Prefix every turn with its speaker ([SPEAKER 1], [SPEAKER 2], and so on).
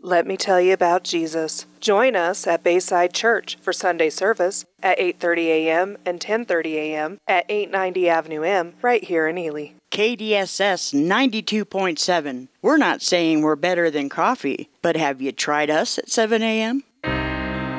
[SPEAKER 1] Let me tell you about Jesus. Join us at Bayside Church for Sunday service at 8:30 a.m. and 10:30 a.m. at 890 Avenue M right here in Ely.
[SPEAKER 2] KDSS 92.7. We're not saying we're better than coffee, but have you tried us at 7 a.m.?